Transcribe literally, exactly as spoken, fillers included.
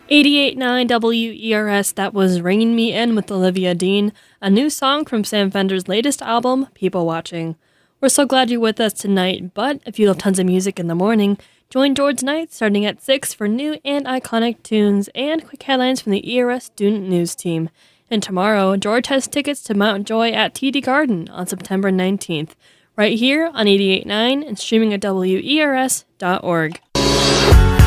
eighty-eight point nine W E R S, that was Ringing Me In with Olivia Dean, a new song from Sam Fender's latest album, People Watching. We're so glad you're with us tonight, but if you love tons of music in the morning, join George Knight starting at six for new and iconic tunes and quick headlines from the E R S Student News Team. And tomorrow, George has tickets to Mount Joy at T D Garden on September nineteenth, right here on eighty-eight point nine and streaming at W E R S dot org.